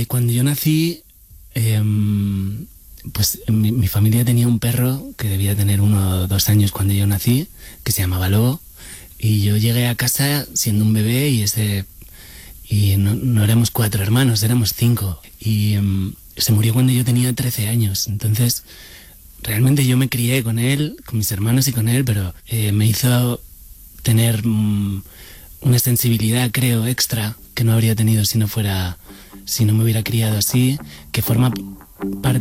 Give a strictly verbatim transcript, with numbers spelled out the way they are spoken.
cuando yo nací, eh, pues mi, mi familia tenía un perro que debía tener uno o dos años cuando yo nací, que se llamaba Lobo, y yo llegué a casa siendo un bebé y ese y no, no éramos cuatro hermanos, éramos cinco, y um, se murió cuando yo tenía trece años. Entonces realmente yo me crié con él, con mis hermanos y con él, pero eh, me hizo tener um, una sensibilidad, creo, extra que no habría tenido si no fuera, si no me hubiera criado así, que forma parte